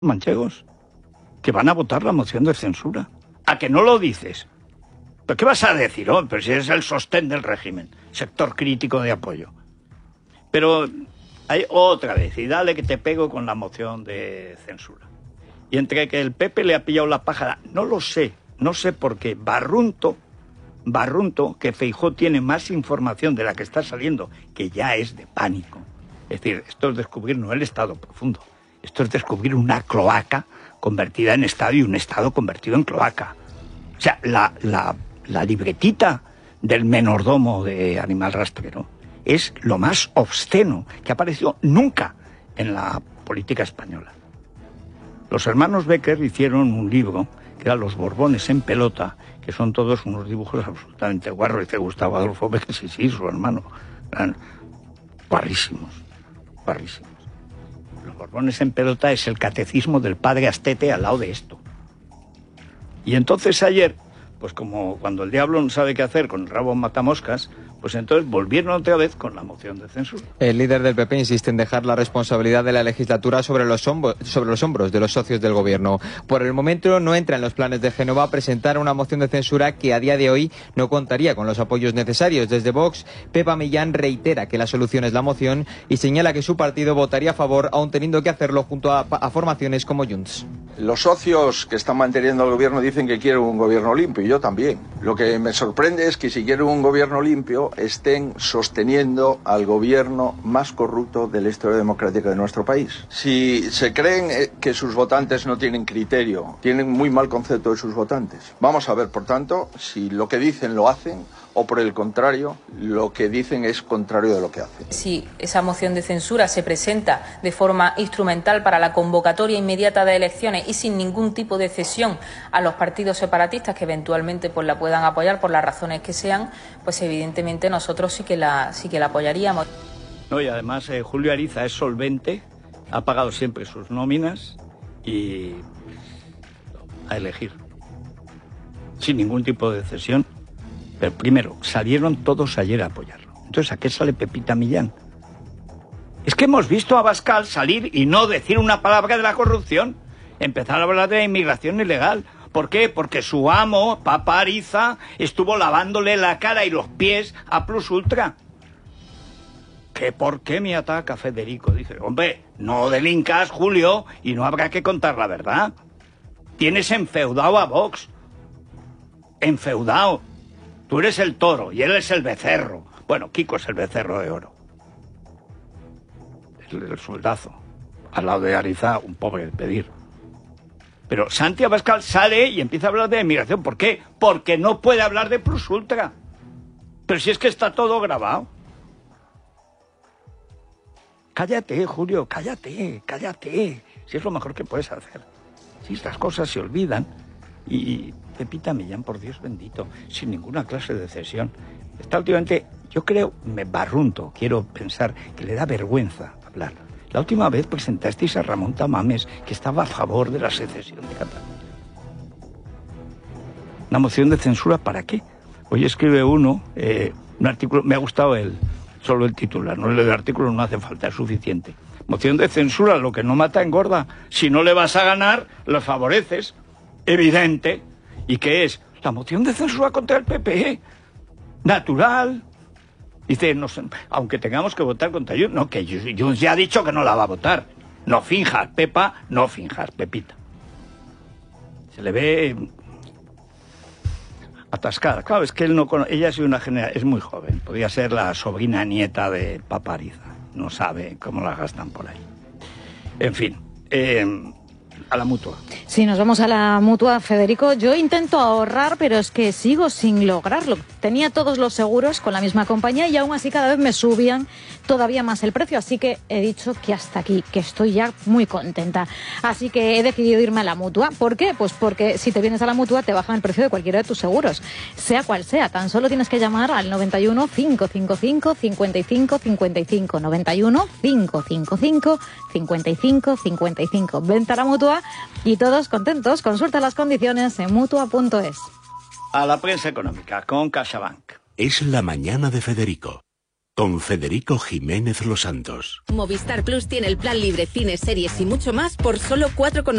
manchegos que van a votar la moción de censura. ¿A que no lo dices? ¿Pero qué vas a decir? Oh, pero si eres el sostén del régimen, sector crítico de apoyo. Pero hay otra vez, y dale que te pego con la moción de censura. Y entre que el PP le ha pillado la pájara, no lo sé, no sé por qué. Barrunto, que Feijóo tiene más información de la que está saliendo, que ya es de pánico. Es decir, esto es descubrir no el estado profundo, esto es descubrir una cloaca convertida en estado y un estado convertido en cloaca. O sea, la libretita del menordomo de Animal Rastrero es lo más obsceno que ha aparecido nunca en la política española. Los hermanos Becker hicieron un libro que era Los Borbones en pelota, que son todos unos dibujos absolutamente guarros. Dice Gustavo Adolfo Becker, sí, su hermano. Eran guarrísimos. Los Borbones en pelota es el catecismo del padre Astete al lado de esto. Y entonces ayer, pues como cuando el diablo no sabe qué hacer con el rabo matamoscas, pues entonces volvieron otra vez con la moción de censura. El líder del PP insiste en dejar la responsabilidad de la legislatura sobre los hombros de los socios del gobierno. Por el momento no entra en los planes de Génova presentar una moción de censura que a día de hoy no contaría con los apoyos necesarios. Desde Vox, Pepa Millán reitera que la solución es la moción y señala que su partido votaría a favor, aun teniendo que hacerlo junto a formaciones como Junts. Los socios que están manteniendo al gobierno dicen que quieren un gobierno limpio, y yo también. Lo que me sorprende es que si quieren un gobierno limpio estén sosteniendo al gobierno más corrupto de la historia democrática de nuestro país. Si se creen que sus votantes no tienen criterio, tienen muy mal concepto de sus votantes. Vamos a ver, por tanto, si lo que dicen lo hacen o por el contrario, lo que dicen es contrario de lo que hacen. Si esa moción de censura se presenta de forma instrumental para la convocatoria inmediata de elecciones y sin ningún tipo de cesión a los partidos separatistas que eventualmente pues la puedan apoyar por las razones que sean, pues evidentemente nosotros sí que la apoyaríamos. No, y además Julio Ariza es solvente, ha pagado siempre sus nóminas y a elegir, sin ningún tipo de cesión. Pero primero, salieron todos ayer a apoyarlo. Entonces, ¿a qué sale Pepita Millán? Es que hemos visto a Abascal salir y no decir una palabra de la corrupción. Empezar a hablar de la inmigración ilegal. ¿Por qué? Porque su amo, Papa Ariza, estuvo lavándole la cara y los pies a Plus Ultra. ¿Que por qué me ataca Federico? Dice, hombre, no delincas, Julio, y no habrá que contar la verdad. Tienes enfeudado a Vox. Enfeudado. Tú eres el toro y él es el becerro. Bueno, Kiko es el becerro de oro. El soldazo. Al lado de Ariza, un pobre de pedir. Pero Santi Abascal sale y empieza a hablar de inmigración. ¿Por qué? Porque no puede hablar de Plus Ultra. Pero si es que está todo grabado. Cállate, Julio, cállate. Si es lo mejor que puedes hacer. Si estas cosas se olvidan. Y Pepita Millán, por Dios bendito, sin ninguna clase de cesión. Está últimamente, yo creo, quiero pensar que le da vergüenza hablar. La última vez presentasteis a Ramón Tamames, que estaba a favor de la secesión de Cataluña. ¿Una moción de censura para qué? Hoy escribe uno, un artículo, me ha gustado solo el titular, no el artículo no hace falta, es suficiente. Moción de censura, lo que no mata engorda. Si no le vas a ganar, lo favoreces. Evidente. ¿Y qué es? La moción de censura contra el PP. Natural. Dice, no, aunque tengamos que votar contra Junts, no, que Junts ya ha dicho que no la va a votar. No finjas, Pepa, no finjas, Pepita. Se le ve atascada. Claro, es que él no conoce, ella es muy joven. Podría ser la sobrina nieta de Papa Ariza. No sabe cómo la gastan por ahí. En fin, a la Mutua. Sí, nos vamos a la Mutua, Federico. Yo intento ahorrar, pero es que sigo sin lograrlo. Tenía todos los seguros con la misma compañía y aún así cada vez me subían todavía más el precio. Así que he dicho que hasta aquí, que estoy ya muy contenta. Así que he decidido irme a la Mutua. ¿Por qué? Pues porque si te vienes a la Mutua te bajan el precio de cualquiera de tus seguros. Sea cual sea, tan solo tienes que llamar al 91 555 55 55. 91 555 55 55. Vente a la Mutua y todos contentos. Consulta las condiciones en mutua.es. A la prensa económica con CaixaBank. Es la mañana de Federico. con Federico Jiménez Los Santos. Movistar Plus tiene el plan libre, cines, series y mucho más por solo 4,99